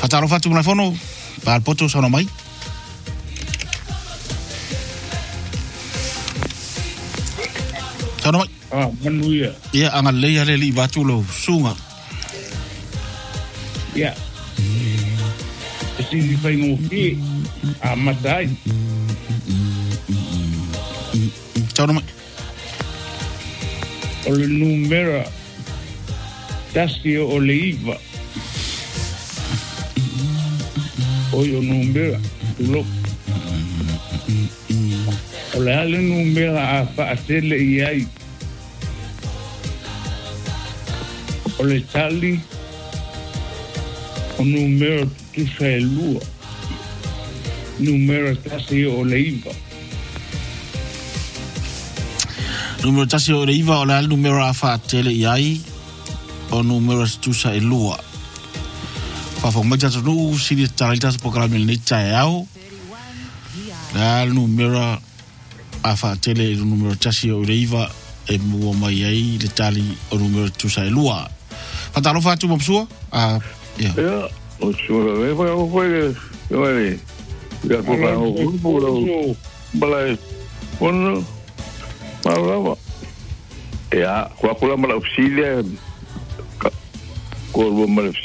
Fataro fatu mna fono pa poto sono mai. Sono mai. Manuia. Ia anga leia le li batu lo sunga. Ia. Si di fai ngopi matai. Sono mai. O le numera tasio o le iva. O yo numera lo. O le ale numera a tele iai. O le tali o numero tu sei lua. Numero tasio o le iva. Numero tasi o reiva o le al numero a fa tele iai o numero tusa e lua. Fa fo mai tatu nu siri taritas programa ni tai au. Le al numero a fa tele o numero tasi o reiva e mua mai ai le tali o numero tusa e lua. Fatalo fa tu mopsua? Ja, o sura ve vai o foi vai. Ja ko va o grupo balai. Ono Malava. Ja, qua pula mala auxilia. Ko